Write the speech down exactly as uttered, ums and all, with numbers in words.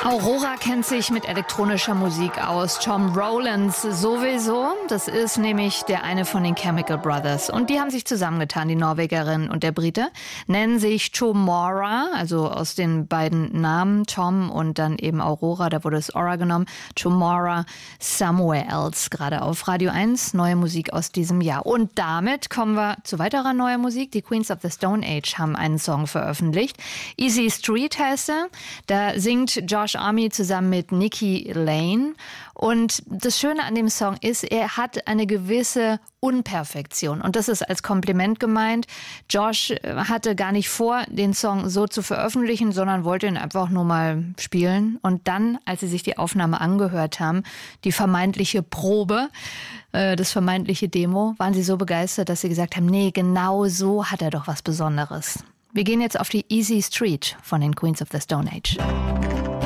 Aurora kennt sich mit elektronischer Musik aus. Tom Rowlands sowieso. Das ist nämlich der eine von den Chemical Brothers. Und die haben sich zusammengetan, die Norwegerin und der Brite. Nennen sich Tomorrow, also aus den beiden Namen Tom und dann eben Aurora, da wurde es Aura genommen. Tomorrow Somewhere Else, gerade auf Radio eins. Neue Musik aus diesem Jahr. Und damit kommen wir zu weiterer neuer Musik. Die Queens of the Stone Age haben einen Song veröffentlicht. Easy Street heißt er. Da singt Josh Army zusammen mit Nikki Lane. Und das Schöne an dem Song ist, er hat eine gewisse Unperfektion. Und das ist als Kompliment gemeint. Josh hatte gar nicht vor, den Song so zu veröffentlichen, sondern wollte ihn einfach nur mal spielen. Und dann, als sie sich die Aufnahme angehört haben, die vermeintliche Probe, äh, das vermeintliche Demo, waren sie so begeistert, dass sie gesagt haben, nee, genau so hat er doch was Besonderes. Wir gehen jetzt auf die Easy Street von den Queens of the Stone Age.